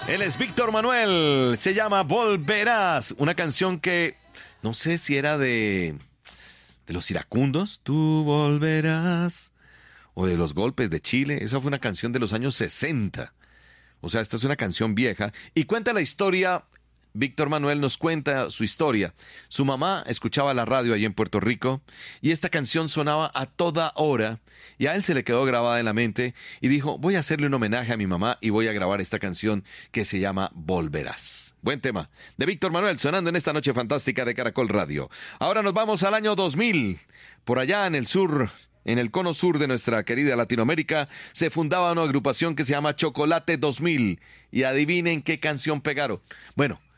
Él es Víctor Manuel, se llama Volverás, una canción que no sé si era de los iracundos, tú volverás, o de los Golpes de Chile. Esa fue una canción de los años 60. O sea, esta es una canción vieja y cuenta la historia. Víctor Manuel nos cuenta su historia. Su mamá escuchaba la radio allí en Puerto Rico y esta canción sonaba a toda hora y a él se le quedó grabada en la mente y dijo, voy a hacerle un homenaje a mi mamá y voy a grabar esta canción que se llama Volverás. Buen tema de Víctor Manuel sonando en esta noche fantástica de Caracol Radio. Ahora nos vamos al año 2000. Por allá en el sur, en el cono sur de nuestra querida Latinoamérica, se fundaba una agrupación que se llama Chocolate 2000. Y adivinen qué canción pegaron. Bueno,